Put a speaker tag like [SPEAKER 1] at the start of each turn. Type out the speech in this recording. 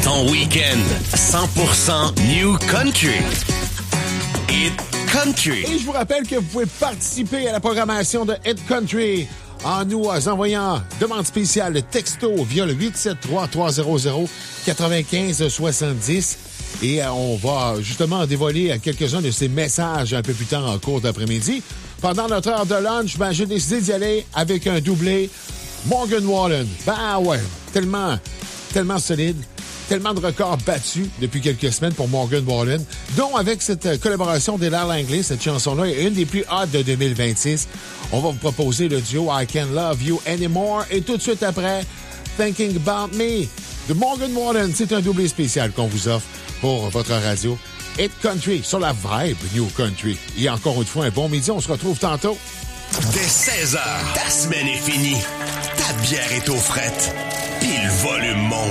[SPEAKER 1] Ton week-end 100% New Country. Hit Country.
[SPEAKER 2] Et je vous rappelle que vous pouvez participer à la programmation de Hit Country en nous envoyant demande spéciale de texto via le 873-300-9570. Et on va justement dévoiler quelques-uns de ces messages un peu plus tard en cours d'après-midi. Pendant notre heure de lunch, j'ai décidé d'y aller avec un doublé Morgan Wallen. Ben ouais, tellement solide. Tellement de records battus depuis quelques semaines pour Morgan Wallen, dont avec cette collaboration d'Ella Langley, cette chanson-là est une des plus hot de 2026. On va vous proposer le duo I Can't Love You Anymore et tout de suite après, Thinking About Me de Morgan Wallen. C'est un doublé spécial qu'on vous offre pour votre radio. Hit Country sur la vibe New Country. Et encore une fois, un bon midi. On se retrouve tantôt.
[SPEAKER 1] Dès 16h, ta semaine est finie. Ta bière est aux frettes. Puis le volume monte.